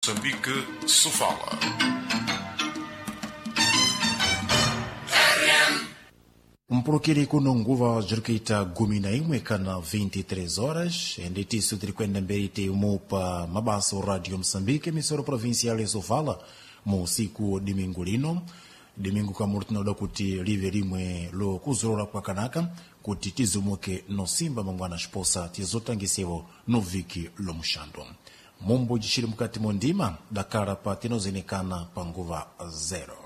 Moçambique se fala. Mpulukiri kuno nguva zirikuita 11 kana 23 horas endetiso tirikwenda mberi teumo pa mabaso Radio Moçambique emissora provincial ya Sofala mu siku domingo lino domingo kamuri tinoda kuti live limwe lo kuzorora kwa kanaka kuti tizumuke no simba mangwana xiposa tizotangisewo no viki lo mushando mombo jishiri mukati mondima dakara pa tinozenekana pa nguva 0